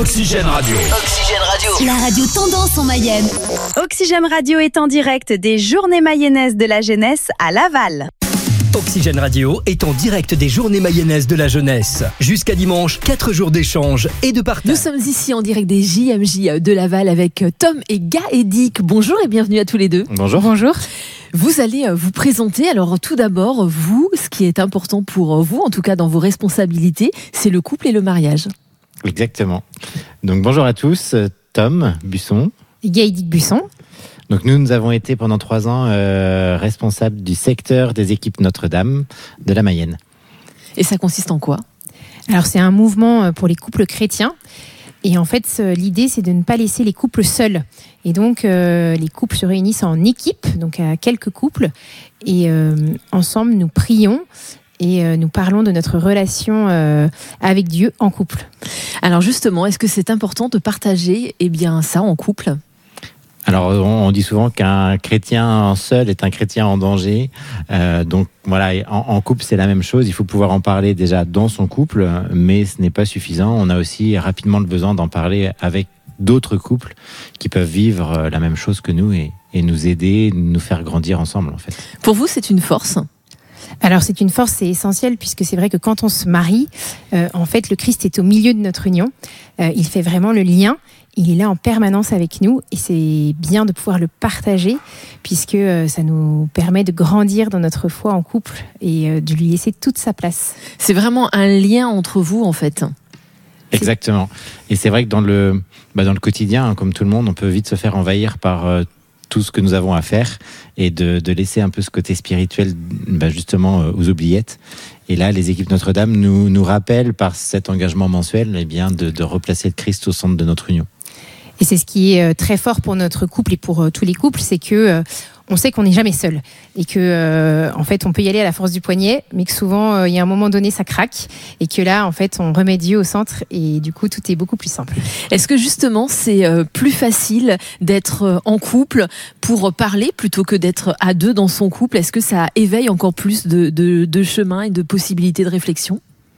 Oxygène Radio. Oxygène Radio. La radio tendance en Mayenne. Oxygène Radio est en direct des Journées Mayennaises de la jeunesse à Laval. Oxygène Radio est en direct des Journées Mayennaises de la jeunesse. Jusqu'à dimanche, 4 jours d'échange et de partage. Nous sommes ici en direct des JMJ de Laval avec Tom et Gaëdic. Bonjour et bienvenue à tous les deux. Bonjour. Bonjour. Vous allez vous présenter. Alors tout d'abord, vous, ce qui est important pour vous, en tout cas dans vos responsabilités, c'est le couple et le mariage. Exactement. Donc bonjour à tous, Tom Busson. Gaëdic Busson. Donc nous avons été pendant 3 ans responsables du secteur des équipes Notre-Dame de la Mayenne. Et ça consiste en quoi ? Alors c'est un mouvement pour les couples chrétiens. Et en fait, l'idée, c'est de ne pas laisser les couples seuls. Et donc, les couples se réunissent en équipe, donc à quelques couples. Et ensemble, nous prions et nous parlons de notre relation avec Dieu en couple. Alors justement, est-ce que c'est important de partager ça en couple ? Alors, on dit souvent qu'un chrétien seul est un chrétien en danger. Donc voilà, en couple, c'est la même chose. Il faut pouvoir en parler déjà dans son couple, mais ce n'est pas suffisant. On a aussi rapidement le besoin d'en parler avec d'autres couples qui peuvent vivre la même chose que nous et nous aider, nous faire grandir ensemble, en fait. Pour vous, c'est une force ? Alors c'est une force, c'est essentiel puisque c'est vrai que quand on se marie, en fait le Christ est au milieu de notre union. Il fait vraiment le lien. Il est là en permanence avec nous et c'est bien de pouvoir le partager puisque ça nous permet de grandir dans notre foi en couple et de lui laisser toute sa place. C'est vraiment un lien entre vous en fait. Exactement. Et c'est vrai que dans le quotidien, comme tout le monde, on peut vite se faire envahir par tout ce que nous avons à faire et de laisser un peu ce côté spirituel justement aux oubliettes. Et là, les équipes Notre-Dame nous rappellent par cet engagement mensuel de replacer le Christ au centre de notre union. Et c'est ce qui est très fort pour notre couple et pour tous les couples, c'est que on sait qu'on n'est jamais seul et que en fait on peut y aller à la force du poignet, mais que souvent il y a un moment donné ça craque et que là en fait on remet Dieu au centre et du coup tout est beaucoup plus simple. Est-ce que justement c'est plus facile d'être en couple pour parler plutôt que d'être à deux dans son couple ? Est-ce que ça éveille encore plus de chemins et de possibilités de réflexion ?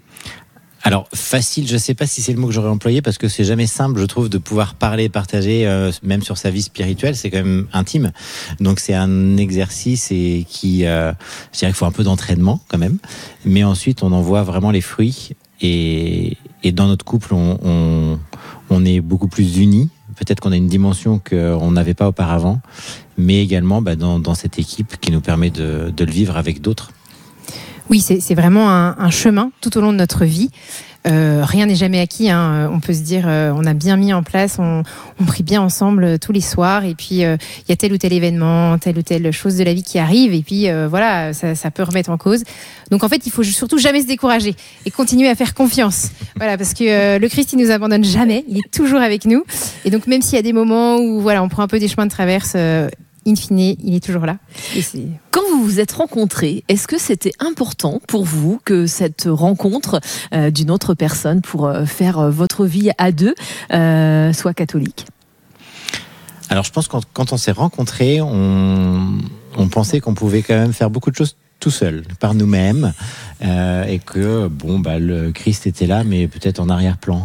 Alors, facile, je ne sais pas si c'est le mot que j'aurais employé parce que c'est jamais simple, je trouve, de pouvoir parler, partager, même sur sa vie spirituelle, c'est quand même intime. Donc, c'est un exercice et je dirais qu'il faut un peu d'entraînement quand même. Mais ensuite, on en voit vraiment les fruits et dans notre couple, on est beaucoup plus unis. Peut-être qu'on a une dimension qu'on n'avait pas auparavant, mais également dans cette équipe qui nous permet de le vivre avec d'autres. Oui, c'est vraiment un chemin tout au long de notre vie. Rien n'est jamais acquis. On peut se dire, on a bien mis en place, on prie bien ensemble tous les soirs. Et puis, il y a tel ou tel événement, telle ou telle chose de la vie qui arrive. Et puis, ça peut remettre en cause. Donc, en fait, il faut surtout jamais se décourager et continuer à faire confiance. Voilà, parce que le Christ, il nous abandonne jamais. Il est toujours avec nous. Et donc, même s'il y a des moments où, on prend un peu des chemins de traverse, in fine, il est toujours là. Quand vous vous êtes rencontrés, est-ce que c'était important pour vous que cette rencontre d'une autre personne pour faire votre vie à deux soit catholique ? Alors je pense que quand on s'est rencontrés, on pensait qu'on pouvait quand même faire beaucoup de choses tout seul, par nous-mêmes, et que le Christ était là, mais peut-être en arrière-plan.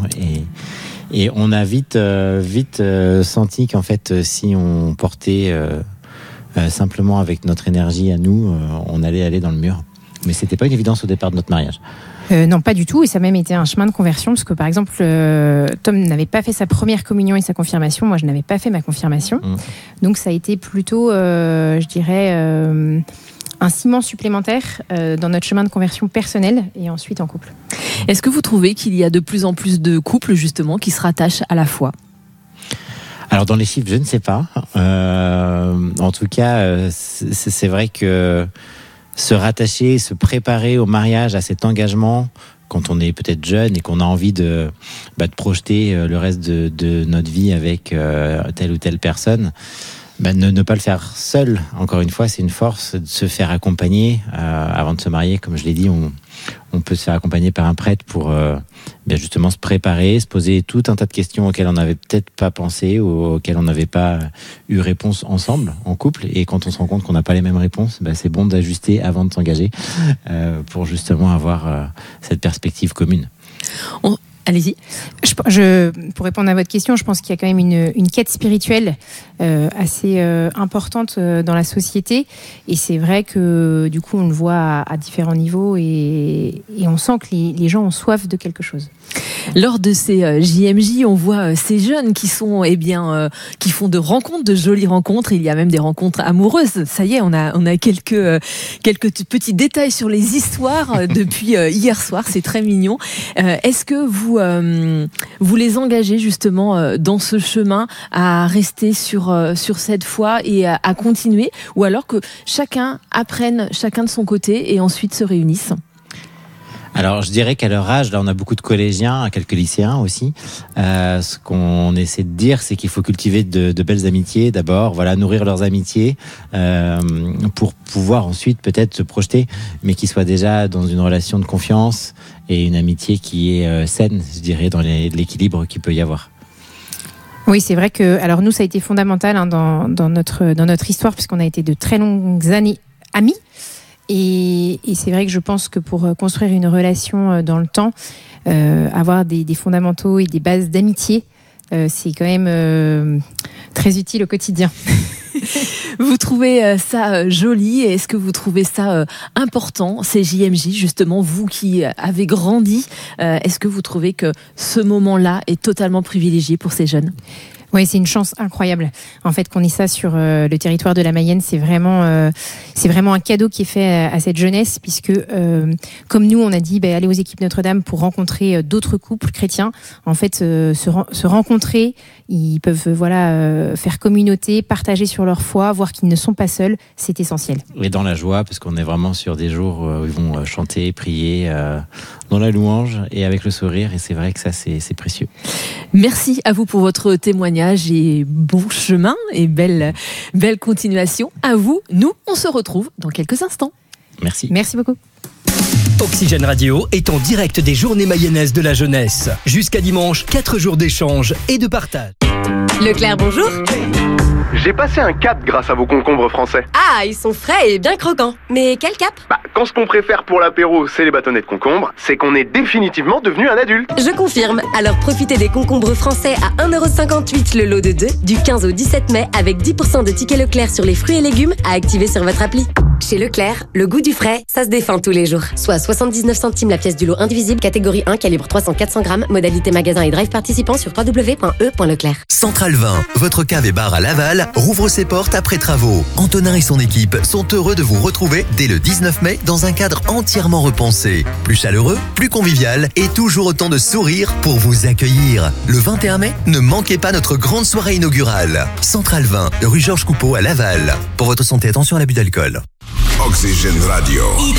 Et on a vite senti qu'en fait, si on portait simplement avec notre énergie à nous, on allait aller dans le mur. Mais c'était pas une évidence au départ de notre mariage. Non, pas du tout. Et ça a même été un chemin de conversion, parce que par exemple, Tom n'avait pas fait sa première communion et sa confirmation. Moi, je n'avais pas fait ma confirmation. Donc ça a été plutôt, je dirais, un ciment supplémentaire dans notre chemin de conversion personnelle et ensuite en couple. Est-ce que vous trouvez qu'il y a de plus en plus de couples justement qui se rattachent à la foi ? Alors dans les chiffres, je ne sais pas. En tout cas, c'est vrai que se rattacher, se préparer au mariage, à cet engagement, quand on est peut-être jeune et qu'on a envie de projeter le reste de notre vie avec telle ou telle personne, ne pas le faire seul. Encore une fois, c'est une force de se faire accompagner avant de se marier. Comme je l'ai dit, on peut se faire accompagner par un prêtre pour justement se préparer, se poser tout un tas de questions auxquelles on n'avait peut-être pas pensé ou auxquelles on n'avait pas eu réponse ensemble, en couple. Et quand on se rend compte qu'on n'a pas les mêmes réponses, c'est bon d'ajuster avant de s'engager pour justement avoir cette perspective commune. Allez-y. Pour répondre à votre question, je pense qu'il y a quand même une quête spirituelle assez importante dans la société. Et c'est vrai que du coup, on le voit à différents niveaux et on sent que les gens ont soif de quelque chose. Lors de ces JMJ, on voit ces jeunes qui sont, qui font de jolies rencontres. Il y a même des rencontres amoureuses. Ça y est, on a quelques petits détails sur les histoires depuis hier soir. C'est très mignon. Est-ce que vous les engagez justement dans ce chemin à rester sur cette foi et à continuer, ou alors que chacun apprenne chacun de son côté et ensuite se réunissent? Alors, je dirais qu'à leur âge, là, on a beaucoup de collégiens, quelques lycéens aussi. Ce qu'on essaie de dire, c'est qu'il faut cultiver de belles amitiés d'abord, voilà, nourrir leurs amitiés pour pouvoir ensuite peut-être se projeter, mais qu'ils soient déjà dans une relation de confiance et une amitié qui est saine, je dirais, dans l'équilibre qu'il peut y avoir. Oui, c'est vrai que, alors nous, ça a été fondamental dans notre histoire, puisqu'on a été de très longues années amis. Et c'est vrai que je pense que pour construire une relation dans le temps, avoir des fondamentaux et des bases d'amitié, c'est quand même très utile au quotidien. Vous trouvez ça joli et est-ce que vous trouvez ça important, ces JMJ, justement, vous qui avez grandi, est-ce que vous trouvez que ce moment-là est totalement privilégié pour ces jeunes ? Oui, c'est une chance incroyable. En fait, qu'on ait ça sur le territoire de la Mayenne, c'est vraiment un cadeau qui est fait à cette jeunesse, puisque comme nous, on a dit, aller aux équipes Notre-Dame pour rencontrer d'autres couples chrétiens. En fait, se rencontrer, ils peuvent faire communauté, partager sur leur foi, voir qu'ils ne sont pas seuls, c'est essentiel. Et dans la joie, parce qu'on est vraiment sur des jours où ils vont chanter, prier dans la louange et avec le sourire. Et c'est vrai que ça, c'est précieux. Merci à vous pour votre témoignage et bon chemin et belle continuation. À vous, nous, on se retrouve dans quelques instants. Merci. Merci beaucoup. Oxygène Radio est en direct des Journées Mayennaises de la jeunesse. Jusqu'à dimanche, 4 jours d'échange et de partage. Leclerc, bonjour. J'ai passé un cap grâce à vos concombres français. Ah, ils sont frais et bien croquants. Mais quel cap ? Quand ce qu'on préfère pour l'apéro, c'est les bâtonnets de concombre, c'est qu'on est définitivement devenu un adulte. Je confirme. Alors profitez des concombres français à 1,58€ le lot de 2 du 15 au 17 mai avec 10% de tickets Leclerc sur les fruits et légumes à activer sur votre appli. Chez Leclerc, le goût du frais, ça se défend tous les jours. Soit 79 centimes la pièce du lot indivisible, catégorie 1, calibre 300-400 grammes, modalité magasin et drive participant sur www.e.leclerc. Central 20, votre cave et bar à Laval, rouvre ses portes après travaux. Antonin et son équipe sont heureux de vous retrouver dès le 19 mai dans un cadre entièrement repensé. Plus chaleureux, plus convivial et toujours autant de sourires pour vous accueillir. Le 21 mai, ne manquez pas notre grande soirée inaugurale. Central 20, rue Georges Coupeau à Laval. Pour votre santé, attention à l'abus d'alcool. Oxygène Radio.